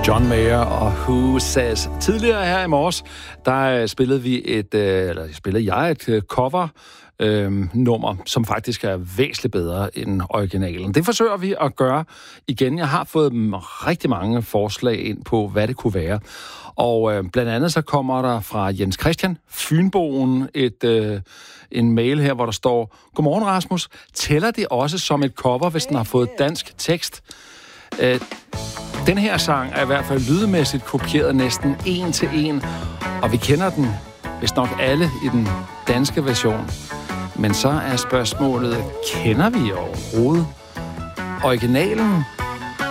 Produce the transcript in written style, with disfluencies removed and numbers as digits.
John Mayer og Who Says. Tidligere her i morges, der spillede jeg et cover nummer, som faktisk er væsentligt bedre end originalen. Det forsøger vi at gøre igen. Jeg har fået rigtig mange forslag ind på, hvad det kunne være. Og blandt andet så kommer der fra Jens Christian, Fynboen, en mail her, hvor der står: Godmorgen Rasmus, tæller det også som et cover, hvis den har fået dansk tekst? Den her sang er i hvert fald lydmæssigt kopieret næsten en til en, og vi kender den, hvis nok alle, i den danske version. Men så er spørgsmålet, kender vi overhovedet originalen?